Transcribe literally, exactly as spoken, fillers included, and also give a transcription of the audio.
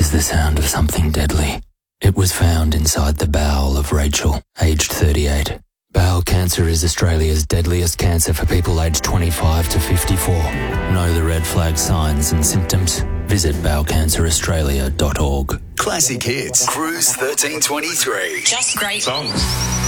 is the sound of something deadly. It was found inside the bowel of Rachel, aged thirty-eight. Bowel cancer is Australia's deadliest cancer for people aged twenty-five to fifty-four. Know the red flag signs and symptoms? Visit bowel cancer australia dot org. Classic Hits, Cruise thirteen twenty-three. Just great songs.